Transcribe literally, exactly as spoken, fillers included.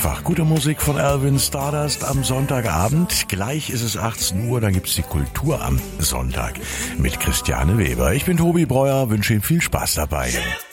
einfach. Gute Musik von Alvin Stardust am Sonntagabend. Gleich ist es achtzehn Uhr, dann gibt's die Kultur am Sonntag mit Christiane Weber. Ich bin Tobi Breuer, wünsche Ihnen viel Spaß dabei.